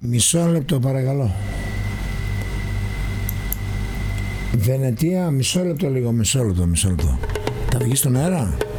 Μισό λεπτό παρακαλώ. Βενετία, μισό λεπτό λίγο, μισό λεπτό. Θα βγει στον αέρα.